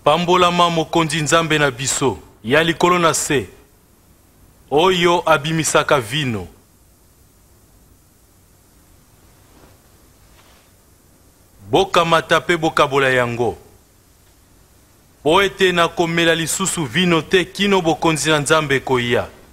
Pambolama mokonzi nzambe na biso, ya likolo na se, oyo abimisaka vino. Bokamata pe bokabola yango. Po ete na komela lisusu vino te kino bokonzi na nzambe koya.